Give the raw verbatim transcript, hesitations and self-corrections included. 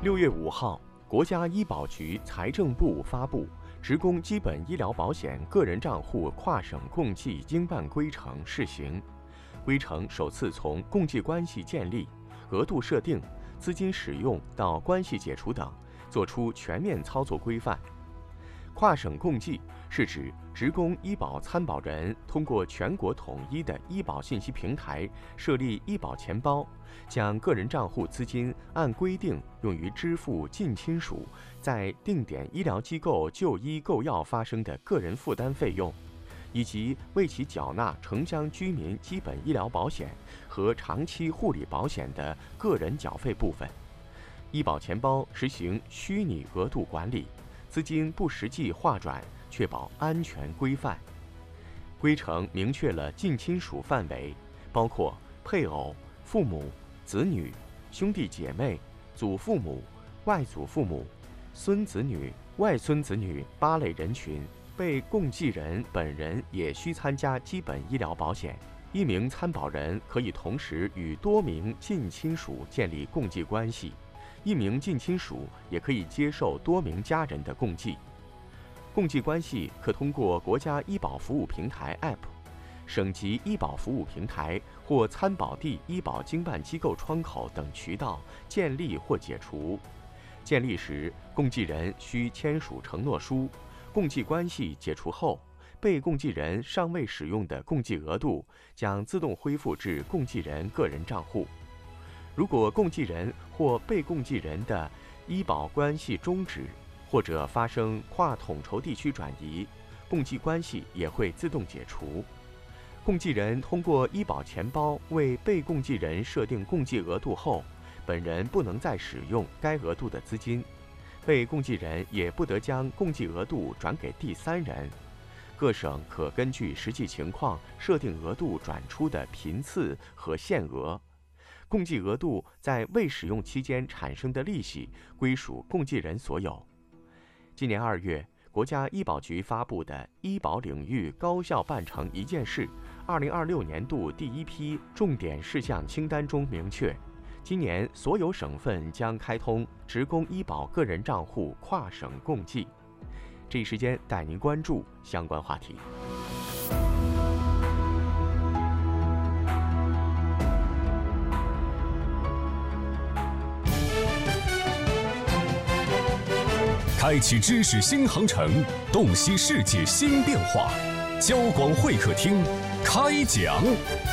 六月五号，国家医保局、财政部发布《职工基本医疗保险个人账户跨省共计经办规程》试行。规程首次从共济关系建立、额度设定、资金使用到关系解除等，作出全面操作规范。跨省共济是指职工医保参保人通过全国统一的医保信息平台设立医保钱包，将个人账户资金按规定用于支付近亲属在定点医疗机构就医购药发生的个人负担费用，以及为其缴纳城乡居民基本医疗保险和长期护理保险的个人缴费部分。医保钱包实行虚拟额度管理，资金不实际划转，确保安全规范。规程明确了近亲属范围，包括配偶、父母、子女、兄弟姐妹、祖父母、外祖父母、孙子女、外孙子女八类人群。被共济人本人也需参加基本医疗保险。一名参保人可以同时与多名近亲属建立共济关系，一名近亲属也可以接受多名家人的共济。共济关系可通过国家医保服务平台 App、省级医保服务平台或参保地医保经办机构窗口等渠道建立或解除。建立时，共济人需签署承诺书。共济关系解除后，被共济人尚未使用的共济额度将自动恢复至共济人个人账户。如果共济人或被共济人的医保关系终止，或者发生跨统筹地区转移，共济关系也会自动解除。共济人通过医保钱包为被共济人设定共济额度后，本人不能再使用该额度的资金。被共济人也不得将共济额度转给第三人。各省可根据实际情况设定额度转出的频次和限额。共济额度在未使用期间产生的利息归属共济人所有。今年二月，国家医保局发布的《医保领域高效办成一件事》二零二六年度第一批重点事项清单中明确，今年所有省份将开通职工医保个人账户跨省共济。这一时间带您关注相关话题。 开启知识新航程，洞悉世界新变化。交广会客厅开讲。